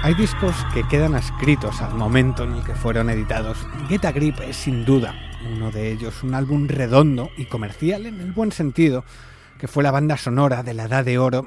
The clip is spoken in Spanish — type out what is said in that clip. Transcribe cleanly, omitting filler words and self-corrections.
Hay discos que quedan adscritos al momento en el que fueron editados. Get a Grip es sin duda uno de ellos, un álbum redondo y comercial en el buen sentido, que fue la banda sonora de la Edad de Oro